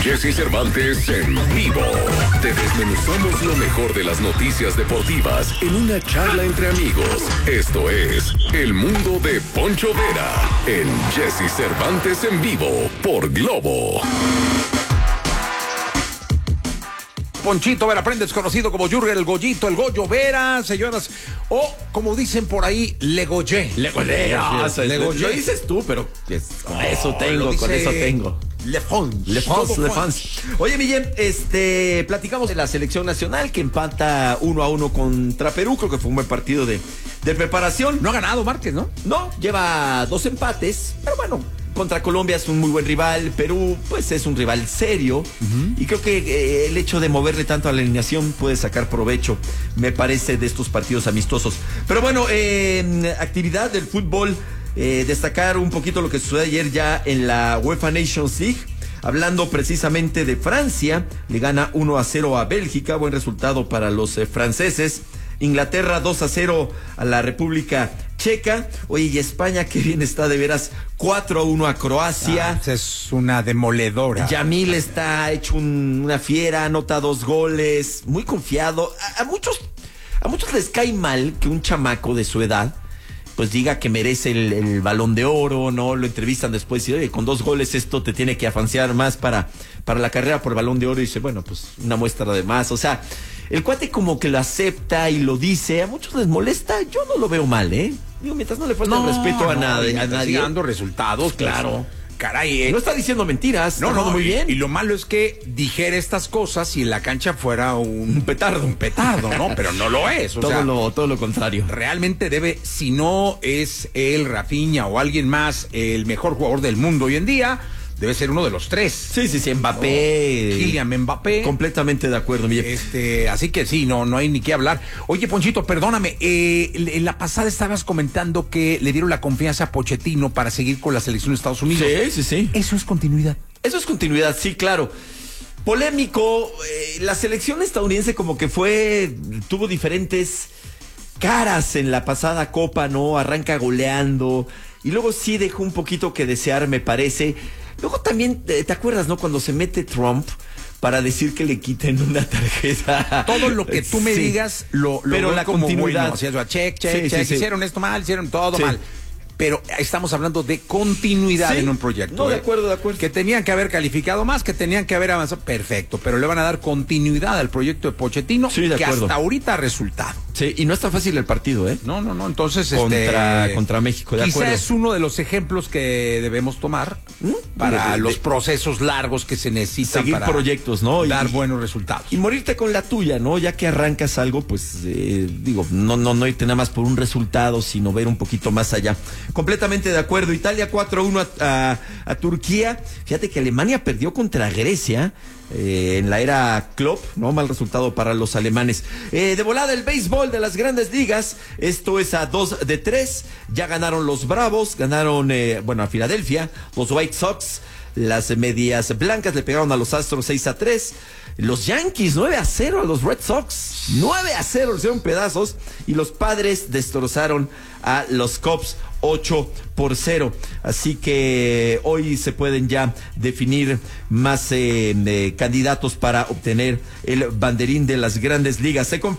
Jesse Cervantes en vivo. Te desmenuzamos lo mejor de las noticias deportivas en una charla entre amigos. Esto es El Mundo de Poncho Vera en Jesse Cervantes en vivo por Globo. Ponchito Vera Prendes, conocido como Jürgen el Goyito, el Goyo Vera, señoras, o como dicen por ahí, Le Goyé. Lo dices tú, pero con eso tengo. Le Fons. Oye, Millán, platicamos de la selección nacional que empata 1-1 contra Perú. Creo que fue un buen partido de preparación. No ha ganado Márquez, ¿no? No, lleva 2 empates, pero bueno, contra Colombia es un muy buen rival. Perú, pues es un rival serio. Y creo que el hecho de moverle tanto a la alineación puede sacar provecho, me parece, de estos partidos amistosos. Pero bueno, actividad del fútbol. Destacar un poquito lo que sucedió ayer ya en la UEFA Nations League, hablando precisamente de Francia. Le gana 1-0 a Bélgica, buen resultado para los franceses. Inglaterra 2-0 a la República Checa. Oye, y España, qué bien está de veras, 4-1 a Croacia. Es una demoledora. Yamil está hecho una fiera, anota 2 goles, muy confiado. A muchos les cae mal que un chamaco de su edad pues diga que merece el Balón de Oro, ¿no? Lo entrevistan después y oye, con 2 goles esto te tiene que afanciar más para la carrera por el Balón de Oro, y dice, bueno, pues una muestra de más. O sea, el cuate como que lo acepta y lo dice. A muchos les molesta, yo no lo veo mal, ¿eh? Digo, mientras no le falta el respeto a nadie. Sigue dando resultados, claro. Caray, no está diciendo mentiras. No, muy bien. Y lo malo es que dijera estas cosas si en la cancha fuera un petardo, ¿no? Pero no lo es. Todo lo contrario. Realmente debe, si no es él, Rafinha o alguien más, el mejor jugador del mundo hoy en día, debe ser uno de los 3. Sí, Mbappé. Kylian Mbappé. Completamente de acuerdo, Miguel. Así que sí, no hay ni qué hablar. Oye, Ponchito, perdóname, en la pasada estabas comentando que le dieron la confianza a Pochettino para seguir con la selección de Estados Unidos. Sí. Eso es continuidad. Sí, claro. Polémico, la selección estadounidense como que tuvo diferentes caras en la pasada Copa, ¿no? Arranca goleando y luego sí dejó un poquito que desear, me parece. Luego también, ¿te acuerdas, no? Cuando se mete Trump para decir que le quiten una tarjeta. Todo lo que tú me digas, pero la como continuidad. Bueno. O sea, check. Hicieron esto mal, hicieron todo mal. Pero estamos hablando de continuidad en un proyecto. No, de acuerdo. Que tenían que haber calificado más, que tenían que haber avanzado. Perfecto, pero le van a dar continuidad al proyecto de Pochettino, que hasta ahorita ha resultado. Sí, y no está fácil el partido, ¿eh? No. Entonces, contra México, de acuerdo. Quizá es uno de los ejemplos que debemos tomar para los procesos largos que se necesitan seguir para proyectos, ¿no? Dar buenos resultados. Y morirte con la tuya, ¿no? Ya que arrancas algo, pues, no irte nada más por un resultado, sino ver un poquito más allá. Completamente de acuerdo. Italia 4-1 a Turquía. Fíjate que Alemania perdió contra Grecia en la era Klopp, ¿no? Mal resultado para los alemanes. De volada el béisbol de las grandes ligas. Esto es a 2-3. Ya ganaron los Bravos, ganaron, a Filadelfia, los White Sox. Las Medias Blancas le pegaron a los Astros 6-3. Los Yankees 9-0 a los Red Sox. 9-0, le hicieron pedazos. Y los Padres destrozaron a los Cubs 8-0. Así que hoy se pueden ya definir más candidatos para obtener el banderín de las grandes ligas.